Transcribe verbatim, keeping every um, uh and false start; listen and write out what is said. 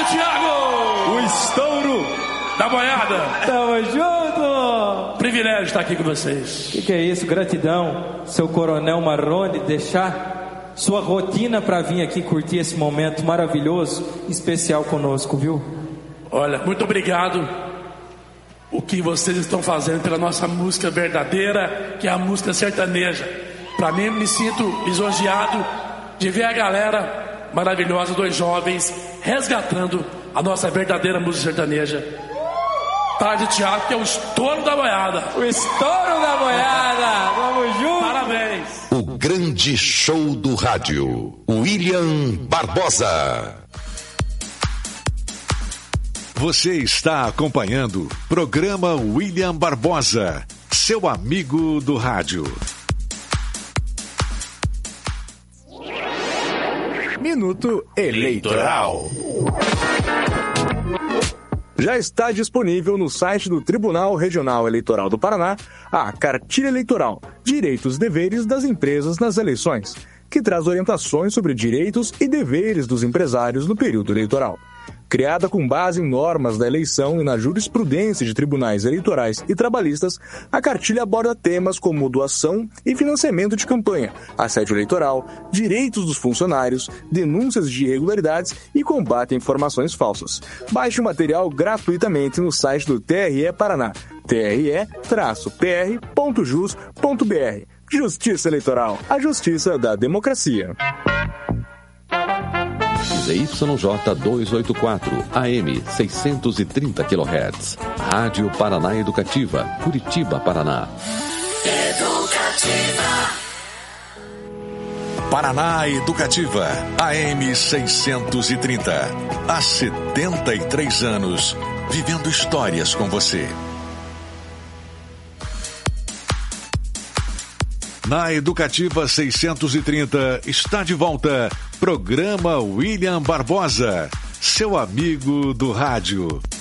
Thiago! O estouro da boiada. Tamo junto! Privilégio estar aqui com vocês. O que, que é isso? Gratidão, seu Coronel Marrone, deixar sua rotina para vir aqui curtir esse momento maravilhoso, especial conosco, viu? Olha, muito obrigado o que vocês estão fazendo pela nossa música verdadeira, que é a música sertaneja. Para mim, me sinto lisonjeado de ver a galera maravilhosa, dois jovens, resgatando a nossa verdadeira música sertaneja. Tarde Teatro, que é o estouro da boiada. O estouro da boiada. Vamos juntos. Parabéns. O grande show do rádio. William Barbosa. Você está acompanhando programa William Barbosa, seu amigo do rádio. Minuto Eleitoral. Já está disponível no site do Tribunal Regional Eleitoral do Paraná a Cartilha Eleitoral, Direitos e Deveres das Empresas nas Eleições, que traz orientações sobre direitos e deveres dos empresários no período eleitoral. Criada com base em normas da eleição e na jurisprudência de tribunais eleitorais e trabalhistas, a cartilha aborda temas como doação e financiamento de campanha, assédio eleitoral, direitos dos funcionários, denúncias de irregularidades e combate a informações falsas. Baixe o material gratuitamente no site do T R E Paraná, t r e p r ponto jus ponto b r. Justiça Eleitoral, a justiça da democracia. Z Y J duzentos e oitenta e quatro, A M seiscentos e trinta quilohertz. Rádio Paraná Educativa, Curitiba, Paraná. Educativa. Paraná Educativa, A M seiscentos e trinta. Há setenta e três anos, vivendo histórias com você. Na Educativa seiscentos e trinta está de volta programa William Barbosa, seu amigo do rádio.